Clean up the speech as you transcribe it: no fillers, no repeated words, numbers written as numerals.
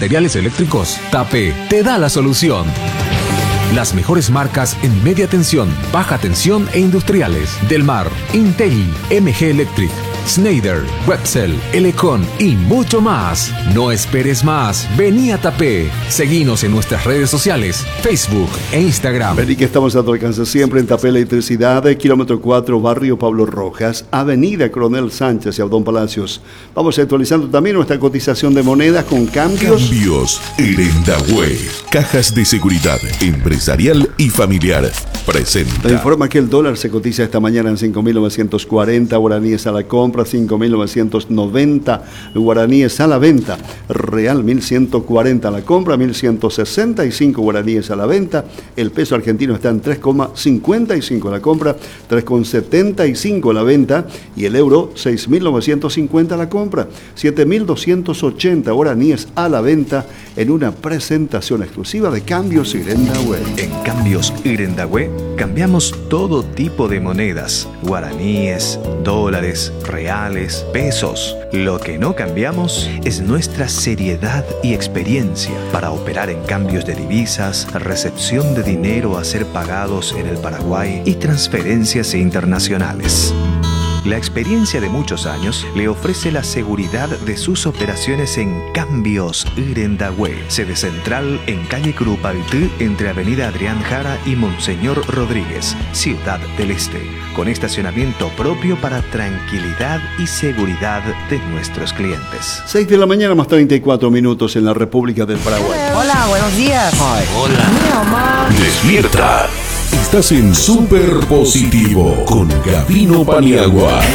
materiales eléctricos, Tapé te da la solución. Las mejores marcas en media tensión, baja tensión e industriales. Delmar, Intel, MG Electric, Schneider, Wetzel, Elecon y mucho más. No esperes más. Vení a Tapé. Seguinos en nuestras redes sociales, Facebook e Instagram. Vení que estamos a tu alcance siempre en Tapé Electricidad, kilómetro 4, barrio Pablo Rojas, avenida Coronel Sánchez y Abdón Palacios. Vamos actualizando también nuestra cotización de monedas con cambios. Cambios Irendahue. Cajas de seguridad empresarial y familiar. Presenta. Te informa que el dólar se cotiza esta mañana en 5.940 guaraníes a la compra, 5.990 guaraníes a la venta. Real 1.140 a la compra, 1.165 guaraníes a la venta. El peso argentino está en 3,55 a la compra, 3,75 a la venta. Y el euro 6.950 a la compra, 7.280 guaraníes a la venta en una presentación exclusiva de Cambios Irendahue. En Cambios Irendahue cambiamos todo tipo de monedas, guaraníes, dólares, reales, pesos. Lo que no cambiamos es nuestra seriedad y experiencia para operar en cambios de divisas, recepción de dinero a ser pagados en el Paraguay y transferencias internacionales. La experiencia de muchos años le ofrece la seguridad de sus operaciones en Cambios Irendahue, sede central en calle Curupaytí, entre avenida Adrián Jara y Monseñor Rodríguez, Ciudad del Este, con estacionamiento propio para tranquilidad y seguridad de nuestros clientes. 6 de la mañana más 34 minutos en la República del Paraguay. Hola, buenos días. Ay, hola. Mi mamá. Despierta. Estás en Super Positivo con Gabino Paniagua.